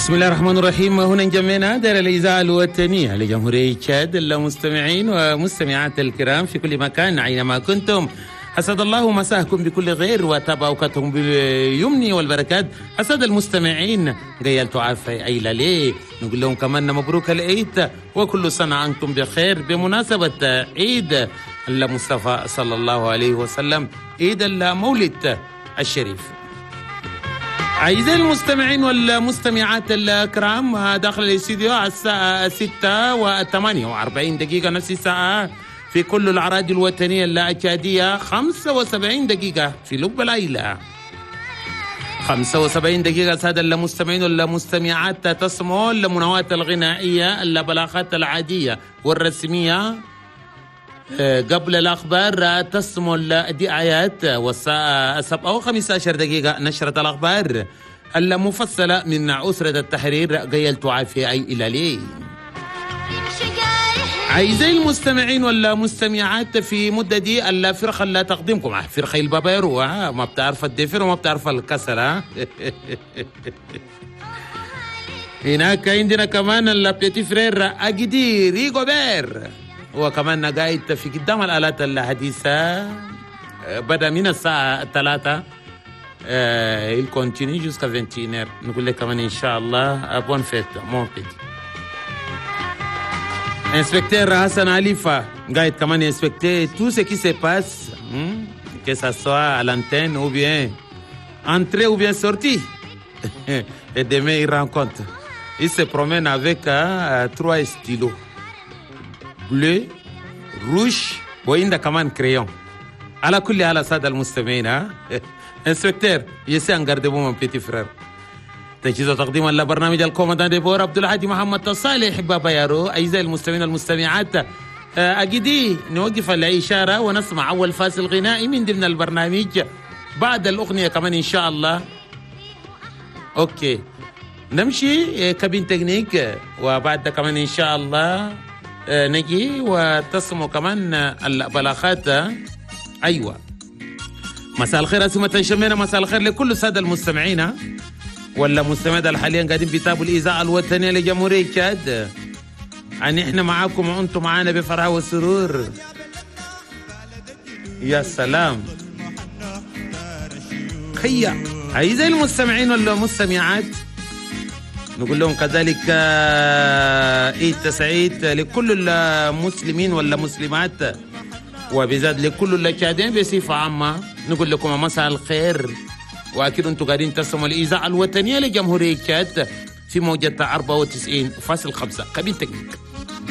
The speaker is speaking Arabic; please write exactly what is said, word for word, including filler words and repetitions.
بسم الله الرحمن الرحيم. هنا جمعنا دار الإذاعة الوطنية لجمهورية تشاد المستمعين ومستمعات الكرام في كل مكان أينما كنتم، أسعد الله مساءكم بكل خير وتابع أوقاتكم باليمن والبركات. أسعد المستمعين قيل تعافي أي ليه نقول لهم كمان مبروك العيد وكل سنة أنتم بخير بمناسبة عيد المصطفى صلى الله عليه وسلم، عيد المولد الشريف. أعزائي المستمعين والمستمعات الكرام، داخل الاستديو على الساعة ستة وثمانية وأربعين دقيقة نفس الساعة في كل الأراضي الوطنية الأكادية، خمسة وسبعين دقيقة في لب العيلة، خمسة وسبعين دقيقة سادة المستمعين والمستمعات تسمعوا المنوعات الغنائية البلاغات العادية والرسمية قبل الأخبار، تسمع الدعايات، والساعة سبعة وخمسة عشر دقيقة نشرة الأخبار المفصلة من أسرة التحرير قيل تعافي أي إلى ليه. أعزائي المستمعين والمستمعات، في مدة دي الفرقة اللي تقدمكم فرقة البابيرو، ما بتعرف الدفر وما بتعرف الكسر. هناك عندنا كمان البيتي فرير أجدي ريغو بير، وكمان قاعد في قدام الآلات الحديثة. بدأ من الساعة الثلاثة il continue jusqu'à vingt et une heures. نقول لك كمان إن شاء الله بون فيت مون بيتي. Inspecteur Hassan Alifa قاعد كمان inspecter tout ce qui se passe, hmm? que ça soit à l'antenne ou bien entrée ou bien sortie. Et demain il rencontre, il se promène avec uh, trois stylos bleu rouge وعندك كمان كريون. على كل حال السادة المستمعين، ها انسبكتور يسي انقردبو من بيتي فرير. تجهيز وتقديما لبرنامج الكوماندان دي بور عبد الحاج محمد تصالح بابا يارو. اعزائي المستمعين والمستمعات، اجدي نوقف الاشاره ونسمع اول فاصل غنائي من ضمن البرنامج، بعد الاغنيه كمان ان شاء الله. اوكي نمشي كابين تكنيك، وبعد كمان ان شاء الله نجي وتسمعوا كمان البلاغات. ايوه مساء الخير اسمة شمينا، مساء الخير لكل الساده المستمعين ولا مستمعين الحاليا قاعدين بتابعوا الاذاعه الوطنيه لجمهوريه تشاد. يعني احنا معاكم وانتم معانا بفرح وسرور. يا سلام. هيا اعزائي المستمعين والمستمعات، نقول لهم كذلك عيد سعيد لكل المسلمين والمسلمات، وبالذات لكل التشادين بصفة عامة. نقول لكم مساء الخير، وأكيد أنتم قاعدين تسمعوا الإذاعة الوطنية لجمهورية تشاد في موجة أربعة وتسعين فاصلة خمسة. كابين تكنيك.